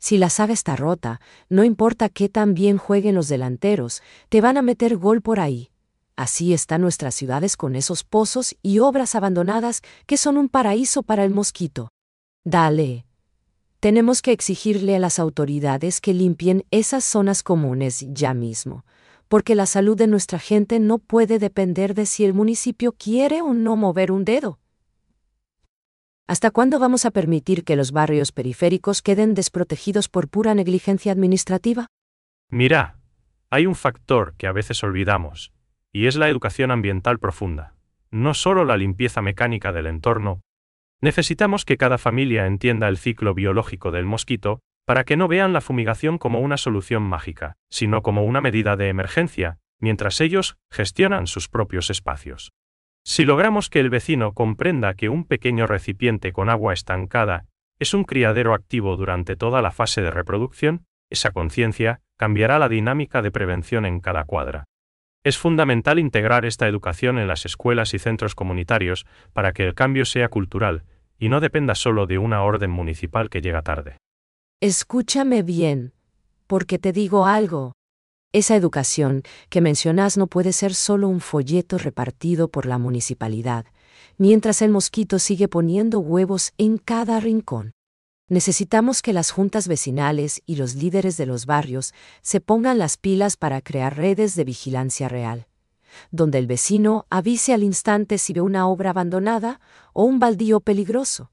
Si la saga está rota, no importa qué tan bien jueguen los delanteros, te van a meter gol por ahí. Así están nuestras ciudades con esos pozos y obras abandonadas que son un paraíso para el mosquito. Dale. Tenemos que exigirle a las autoridades que limpien esas zonas comunes ya mismo, porque la salud de nuestra gente no puede depender de si el municipio quiere o no mover un dedo. ¿Hasta cuándo vamos a permitir que los barrios periféricos queden desprotegidos por pura negligencia administrativa? Mira, hay un factor que a veces olvidamos, y es la educación ambiental profunda. No solo la limpieza mecánica del entorno. Necesitamos que cada familia entienda el ciclo biológico del mosquito, para que no vean la fumigación como una solución mágica, sino como una medida de emergencia, mientras ellos gestionan sus propios espacios. Si logramos que el vecino comprenda que un pequeño recipiente con agua estancada es un criadero activo durante toda la fase de reproducción, esa conciencia cambiará la dinámica de prevención en cada cuadra. Es fundamental integrar esta educación en las escuelas y centros comunitarios para que el cambio sea cultural y no dependa solo de una orden municipal que llega tarde. Escúchame bien, porque te digo algo. Esa educación que mencionas no puede ser solo un folleto repartido por la municipalidad, mientras el mosquito sigue poniendo huevos en cada rincón. Necesitamos que las juntas vecinales y los líderes de los barrios se pongan las pilas para crear redes de vigilancia real, donde el vecino avise al instante si ve una obra abandonada o un baldío peligroso.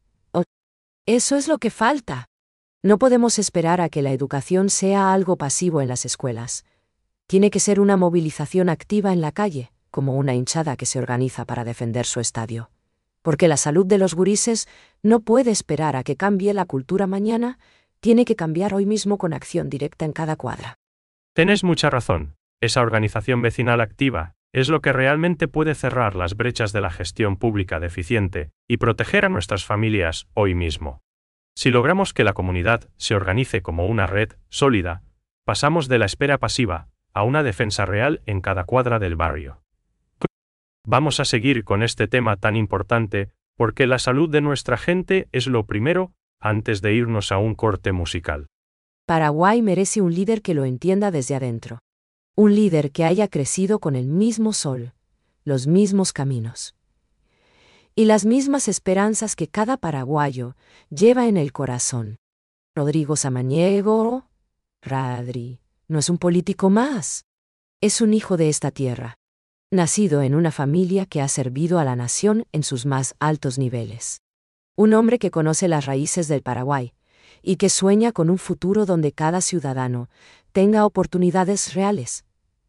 Eso es lo que falta. No podemos esperar a que la educación sea algo pasivo en las escuelas. Tiene que ser una movilización activa en la calle, como una hinchada que se organiza para defender su estadio. Porque la salud de los gurises no puede esperar a que cambie la cultura mañana, tiene que cambiar hoy mismo con acción directa en cada cuadra. Tienes mucha razón. Esa organización vecinal activa es lo que realmente puede cerrar las brechas de la gestión pública deficiente y proteger a nuestras familias hoy mismo. Si logramos que la comunidad se organice como una red sólida, pasamos de la espera pasiva a una defensa real en cada cuadra del barrio. Vamos a seguir con este tema tan importante, porque la salud de nuestra gente es lo primero, antes de irnos a un corte musical. Paraguay merece un líder que lo entienda desde adentro. Un líder que haya crecido con el mismo sol, los mismos caminos y las mismas esperanzas que cada paraguayo lleva en el corazón. Rodrigo Samaniego, Radri, no es un político más. Es un hijo de esta tierra, nacido en una familia que ha servido a la nación en sus más altos niveles. Un hombre que conoce las raíces del Paraguay y que sueña con un futuro donde cada ciudadano tenga oportunidades reales.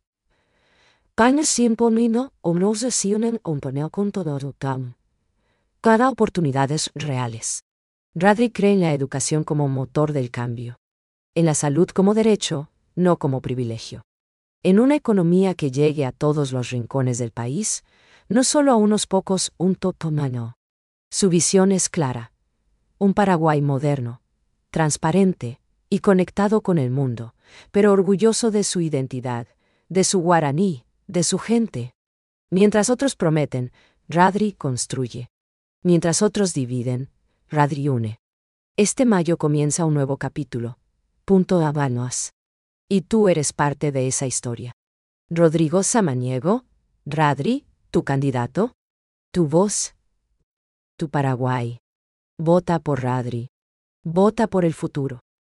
Cada oportunidades reales. Radri cree en la educación como motor del cambio. En la salud como derecho, no como privilegio. En una economía que llegue a todos los rincones del país, no solo a unos pocos, un totomano. Su visión es clara. Un Paraguay moderno, transparente y conectado con el mundo, pero orgulloso de su identidad, de su guaraní, de su gente. Mientras otros prometen, Radri construye. Mientras otros dividen, Radri une. Este mayo comienza un nuevo capítulo. Punto Habanos. Y tú eres parte de esa historia. Rodrigo Samaniego, Radri, tu candidato, tu voz, tu Paraguay. Vota por Radri. Vota por el futuro.